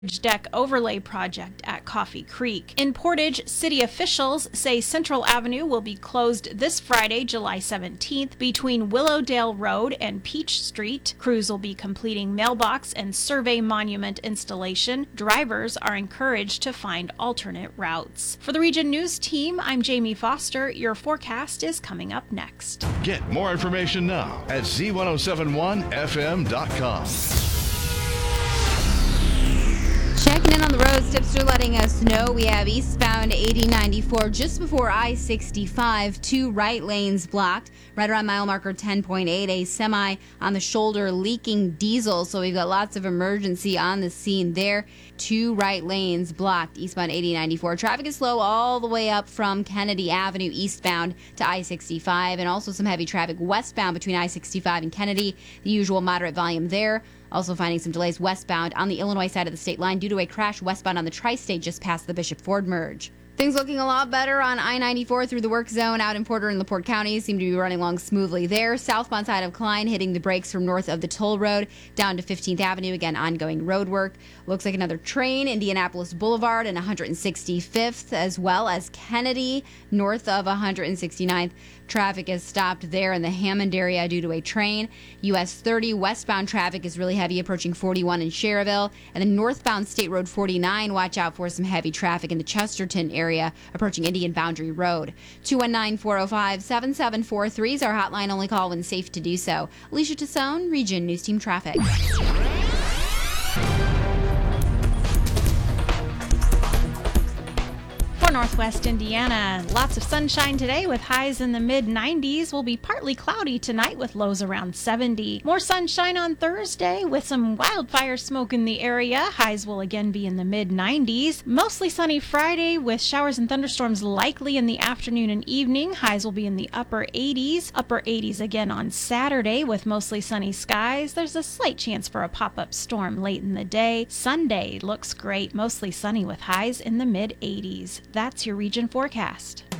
deck overlay project at Coffee Creek. In Portage, city officials say Central Avenue will be closed this Friday, July 17th, between Willowdale Road and Peach Street. Crews will be completing mailbox and survey monument installation. Drivers are encouraged to find alternate routes. For the Region News team, I'm Jamie Foster. Your forecast is coming up next. Get more information now at z1071fm.com. Checking in on the roads, tips are letting us know we have eastbound 8094 just before I-65, 2 right lanes blocked. Right around mile marker 10.8, a semi on the shoulder leaking diesel. So we've got lots of emergency on the scene there. 2 right lanes blocked eastbound 8094. Traffic is slow all the way up from Kennedy Avenue eastbound to I-65, and also some heavy traffic westbound between I-65 and Kennedy. The usual moderate volume there. Also finding some delays westbound on the Illinois side of the state line due to a crash westbound on the Tri-State just past the Bishop Ford merge. Things looking a lot better on I-94 through the work zone out in Porter and LaPorte counties. Seem to be running along smoothly there. Southbound side of Klein hitting the brakes from north of the toll road down to 15th Avenue. Again, ongoing road work. Looks like another train, Indianapolis Boulevard and 165th, as well as Kennedy north of 169th. Traffic is stopped there in the Hammond area due to a train. US 30 westbound traffic is really heavy approaching 41 in Cherville. And then northbound State Road 49, watch out for some heavy traffic in the Chesterton area approaching Indian Boundary Road. 219-405-7743 is our hotline. Only call when safe to do so. Alicia Tassone, Region News Team Traffic. Northwest Indiana. Lots of sunshine today with highs in the mid-90s. Will be partly cloudy tonight with lows around 70. More sunshine on Thursday with some wildfire smoke in the area. Highs will again be in the mid-90s. Mostly sunny Friday with showers and thunderstorms likely in the afternoon and evening. Highs will be in the upper 80s. Upper 80s again on Saturday with mostly sunny skies. There's a slight chance for a pop-up storm late in the day. Sunday looks great. Mostly sunny with highs in the mid-80s. That's your region forecast.